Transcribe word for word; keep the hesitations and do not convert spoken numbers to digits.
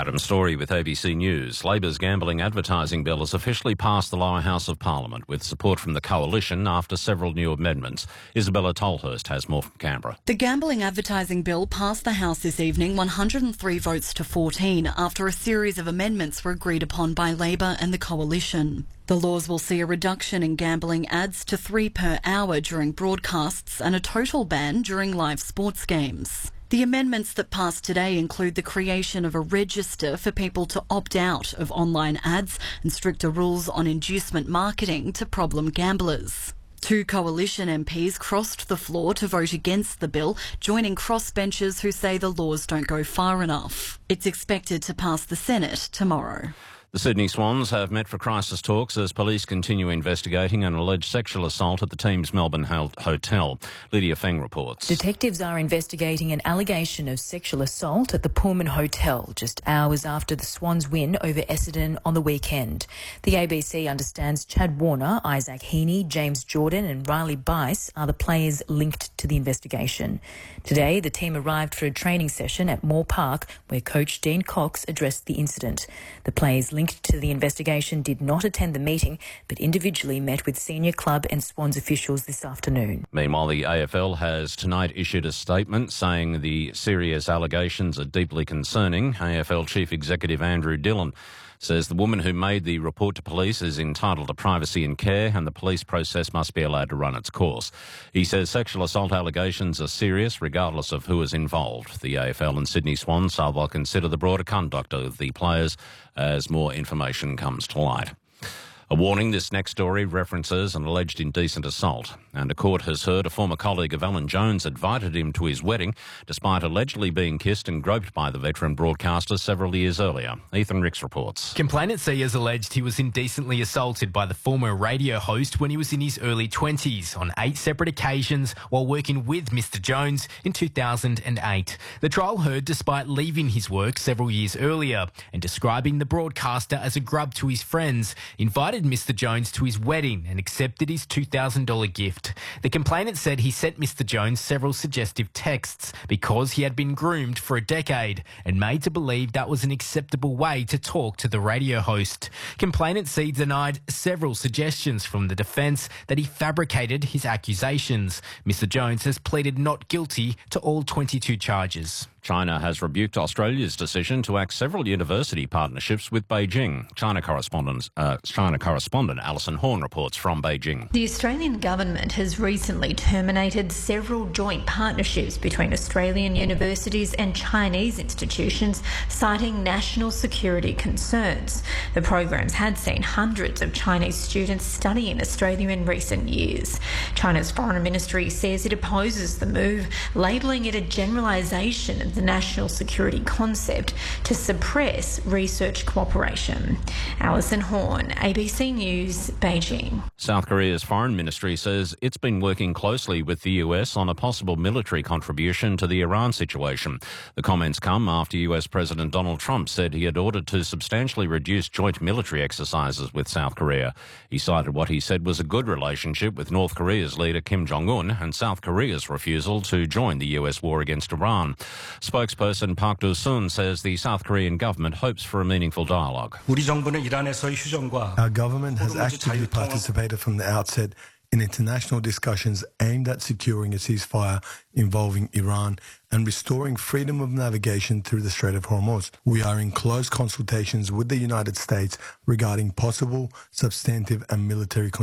Adam Story with A B C News. Labor's gambling advertising bill has officially passed the lower house of Parliament with support from the coalition after several new amendments. Isabella Tolhurst has more from Canberra. The gambling advertising bill passed the House this evening one hundred three votes to fourteen after a series of amendments were agreed upon by Labor and the coalition. The laws will see a reduction in gambling ads to three per hour during broadcasts and a total ban during live sports games. The amendments that passed today include the creation of a register for people to opt out of online ads and stricter rules on inducement marketing to problem gamblers. Two coalition M Ps crossed the floor to vote against the bill, joining crossbenchers who say the laws don't go far enough. It's expected to pass the Senate tomorrow. The Sydney Swans have met for crisis talks as police continue investigating an alleged sexual assault at the team's Melbourne hotel. Lydia Feng reports. Detectives are investigating an allegation of sexual assault at the Pullman Hotel just hours after the Swans win over Essendon on the weekend. The A B C understands Chad Warner, Isaac Heaney, James Jordan and Riley Bice are the players linked to the investigation. Today, the team arrived for a training session at Moore Park where coach Dean Cox addressed the incident. The players linked to the investigation did not attend the meeting, but individually met with senior club and Swans officials this afternoon. Meanwhile, the A F L has tonight issued a statement saying the serious allegations are deeply concerning. A F L Chief Executive Andrew Dillon says the woman who made the report to police is entitled to privacy and care and the police process must be allowed to run its course. He says sexual assault allegations are serious regardless of who is involved. The A F L and Sydney Swans say they'll consider the broader conduct of the players as more information comes to light. A warning, this next story references an alleged indecent assault, and a court has heard a former colleague of Alan Jones invited him to his wedding despite allegedly being kissed and groped by the veteran broadcaster several years earlier. Ethan Ricks reports. Complainant C has alleged he was indecently assaulted by the former radio host when he was in his early twenties on eight separate occasions while working with Mister Jones in two thousand eight. The trial heard despite leaving his work several years earlier and describing the broadcaster as a grub to his friends, invited Mister Jones to his wedding and accepted his two thousand dollars gift. The complainant said he sent Mister Jones several suggestive texts because he had been groomed for a decade and made to believe that was an acceptable way to talk to the radio host. Complainant C denied several suggestions from the defence that he fabricated his accusations. Mister Jones has pleaded not guilty to all twenty-two charges. China has rebuked Australia's decision to axe several university partnerships with Beijing. China correspondent, uh, China correspondent Alison Horn reports from Beijing. The Australian government has recently terminated several joint partnerships between Australian universities and Chinese institutions, citing national security concerns. The programs had seen hundreds of Chinese students study in Australia in recent years. China's foreign ministry says it opposes the move, labelling it a generalisation of the national security concept to suppress research cooperation. Alison Horn, A B C News, Beijing. South Korea's foreign ministry says it's been working closely with the U S on a possible military contribution to the Iran situation. The comments come after U S President Donald Trump said he had ordered to substantially reduce joint military exercises with South Korea. He cited what he said was a good relationship with North Korea's leader Kim Jong-un and South Korea's refusal to join the U S war against Iran. Spokesperson Park Do-sun says the South Korean government hopes for a meaningful dialogue. Our government has actively participated from the outset in international discussions aimed at securing a ceasefire involving Iran and restoring freedom of navigation through the Strait of Hormuz. We are in close consultations with the United States regarding possible substantive and military